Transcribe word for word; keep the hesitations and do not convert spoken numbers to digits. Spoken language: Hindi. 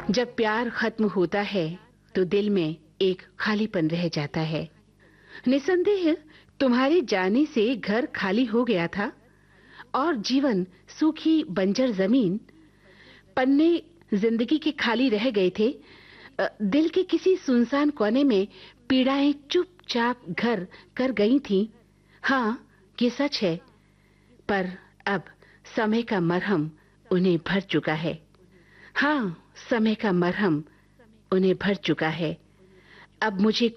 जब प्यार खत्म होता है तो दिल में एक खालीपन रह जाता है। निसंदेह तुम्हारे जाने से घर खाली हो गया था और जीवन सूखी बंजर जमीन, पन्ने जिंदगी के खाली रह गए थे। अ, दिल के किसी सुनसान कोने में पीड़ाएं चुपचाप घर कर गई थीं। हाँ, ये सच है, पर अब समय का मरहम उन्हें भर चुका है। हाँ, समय का मरहम उन्हें भर चुका है। अब मुझे